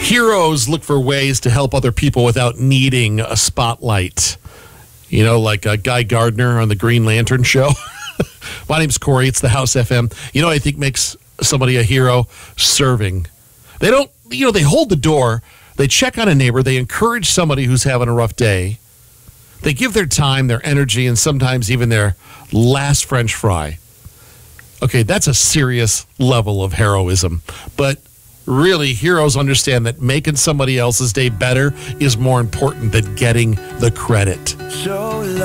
Heroes look for ways to help other people without needing a spotlight. You know, like Guy Gardner on the Green Lantern show. My name's Corey. It's the House FM. You know what I think makes somebody a hero? Serving. They don't, they hold the door. They check on a neighbor. They encourage somebody who's having a rough day. They give their time, their energy, and sometimes even their last French fry. Okay, that's a serious level of heroism. But really, heroes understand that making somebody else's day better is more important than getting the credit.